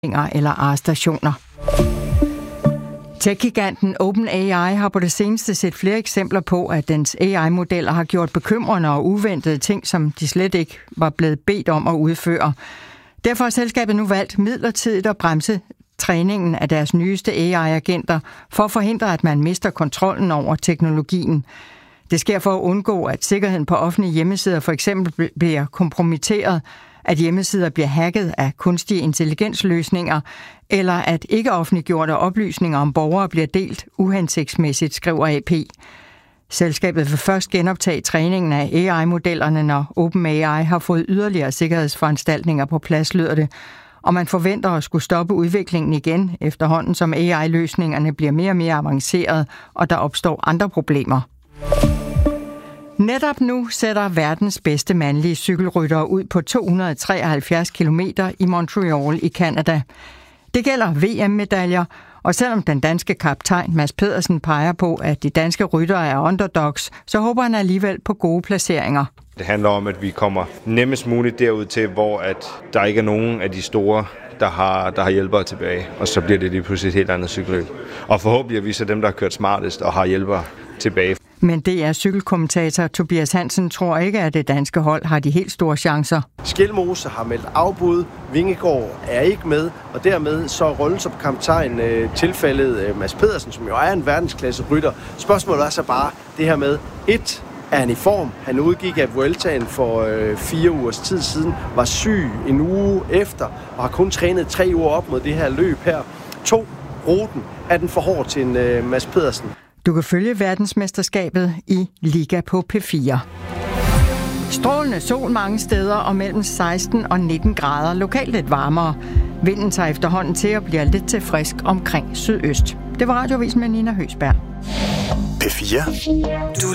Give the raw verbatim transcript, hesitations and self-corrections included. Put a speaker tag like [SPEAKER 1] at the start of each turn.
[SPEAKER 1] eller arrestationer. Tech-giganten OpenAI har på det seneste set flere eksempler på, at dens A I-modeller har gjort bekymrende og uventede ting, som de slet ikke var blevet bedt om at udføre. Derfor har selskabet nu valgt midlertidigt at bremse træningen af deres nyeste A I-agenter for at forhindre, at man mister kontrollen over teknologien. Det sker for at undgå, at sikkerheden på offentlige hjemmesider for eksempel bliver kompromitteret, at hjemmesider bliver hacket af kunstige intelligensløsninger, eller at ikke offentliggjorte oplysninger om borgere bliver delt uhensigtsmæssigt, skriver A P. Selskabet vil først genoptage træningen af A I-modellerne, når OpenAI har fået yderligere sikkerhedsforanstaltninger på plads, lyder det, og man forventer at skulle stoppe udviklingen igen, efterhånden som A I-løsningerne bliver mere og mere avancerede, og der opstår andre problemer. Netop nu sætter verdens bedste mandlige cykelryttere ud på to hundrede treoghalvfjerds kilometer i Montreal i Canada. Det gælder V M-medaljer, og selvom den danske kaptajn Mads Pedersen peger på, at de danske ryttere er underdogs, så håber han alligevel på gode placeringer.
[SPEAKER 2] Det handler om, at vi kommer nemmest muligt derud til, hvor at der ikke er nogen af de store, der har, der har hjælpere tilbage, og så bliver det lige pludselig et helt andet cykelløb. Og forhåbentlig er vi så dem, der har kørt smartest og har hjælpere tilbage.
[SPEAKER 1] Men D R cykelkommentator Tobias Hansen tror ikke, at det danske hold har de helt store chancer.
[SPEAKER 3] Skjelmose har meldt afbud, Vingegaard er ikke med, og dermed så er rollen som kaptajn øh, tilfældet øh, Mads Pedersen, som jo er en verdensklasse rytter. Spørgsmålet er så bare det her med, et, er han i form? Han udgik af Vueltaen for øh, fire ugers tid siden, var syg en uge efter, og har kun trænet tre uger op mod det her løb her. To, ruten, er den for hård til en øh, Mads Pedersen?
[SPEAKER 1] Du kan følge verdensmesterskabet i Liga på P fire. Strålende sol mange steder og mellem seksten og nitten grader, lokalt lidt varmere. Vinden tager efterhånden til og bliver lidt til frisk omkring sydøst. Det var Radioavisen med Nina Høsberg.
[SPEAKER 4] P fire. Du